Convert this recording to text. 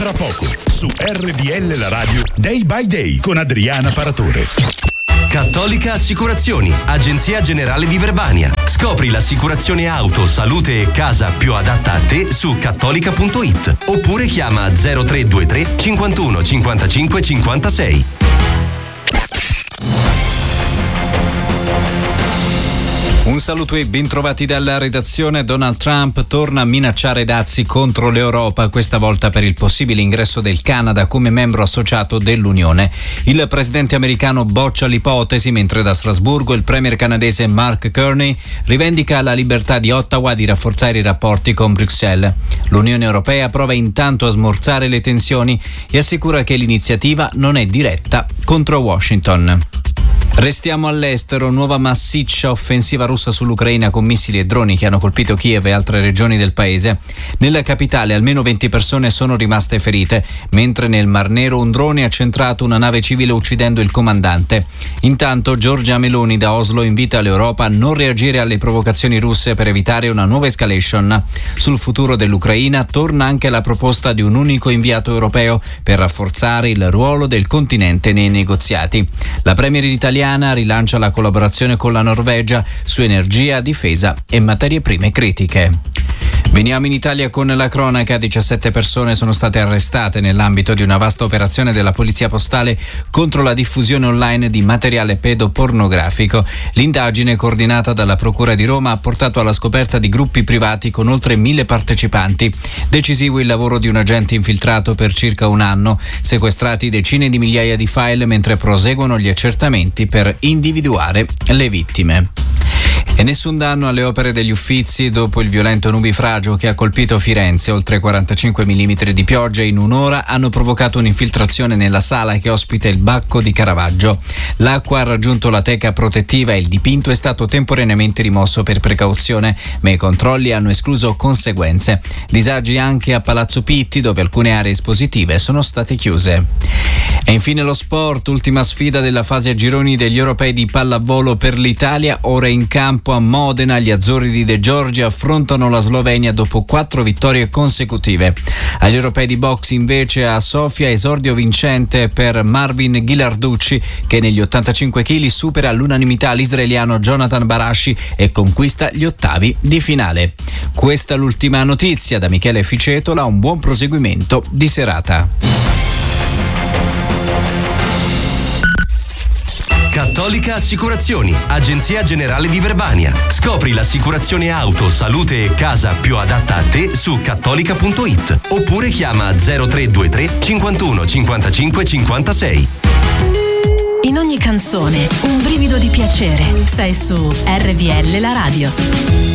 tra poco su RDL La Radio Day by Day con Adriana Paratore. Cattolica Assicurazioni, agenzia generale di Verbania. Scopri l'assicurazione auto, salute e casa più adatta a te su cattolica.it oppure chiama 0323 51 55 56. Un saluto e bentrovati dalla redazione. Donald Trump torna a minacciare dazi contro l'Europa, questa volta per il possibile ingresso del Canada come membro associato dell'Unione. Il presidente americano boccia l'ipotesi, mentre da Strasburgo il premier canadese Mark Carney rivendica la libertà di Ottawa di rafforzare i rapporti con Bruxelles. L'Unione Europea prova intanto a smorzare le tensioni e assicura che l'iniziativa non è diretta contro Washington. Restiamo all'estero, nuova massiccia offensiva russa sull'Ucraina con missili e droni che hanno colpito Kiev e altre regioni del paese. Nella capitale almeno 20 persone sono rimaste ferite, mentre nel Mar Nero un drone ha centrato una nave civile uccidendo il comandante. Intanto Giorgia Meloni da Oslo invita l'Europa a non reagire alle provocazioni russe per evitare una nuova escalation. Sul futuro dell'Ucraina torna anche la proposta di un unico inviato europeo per rafforzare il ruolo del continente nei negoziati. La premier italiana rilancia la collaborazione con la Norvegia su energia, difesa e materie prime critiche. Veniamo in Italia con la cronaca. 17 persone sono state arrestate nell'ambito di una vasta operazione della Polizia Postale contro la diffusione online di materiale pedopornografico. L'indagine, coordinata dalla Procura di Roma, ha portato alla scoperta di gruppi privati con oltre 1000 partecipanti. Decisivo il lavoro di un agente infiltrato per circa un anno. Sequestrati decine di migliaia di file mentre proseguono gli accertamenti per individuare le vittime. E nessun danno alle opere degli Uffizi dopo il violento nubifragio che ha colpito Firenze. Oltre 45 mm di pioggia in un'ora hanno provocato un'infiltrazione nella sala che ospita il Bacco di Caravaggio. L'acqua ha raggiunto la teca protettiva e il dipinto è stato temporaneamente rimosso per precauzione, ma i controlli hanno escluso conseguenze. Disagi anche a Palazzo Pitti, dove alcune aree espositive sono state chiuse. E infine lo sport, ultima sfida della fase a gironi degli europei di pallavolo per l'Italia. Ora in campo a Modena gli azzurri di De Giorgi affrontano la Slovenia dopo 4 vittorie consecutive. Agli europei di box invece a Sofia esordio vincente per Marvin Ghilarducci, che negli 85 kg supera all'unanimità l'israeliano Jonathan Barashi e conquista gli ottavi di finale. Questa è l'ultima notizia. Da Michele Ficetola un buon proseguimento di serata. Cattolica Assicurazioni, agenzia generale di Verbania. Scopri l'assicurazione auto, salute e casa più adatta a te su cattolica.it oppure chiama 0323 51 55 56. In ogni canzone un brivido di piacere. Sei su RDL La Radio.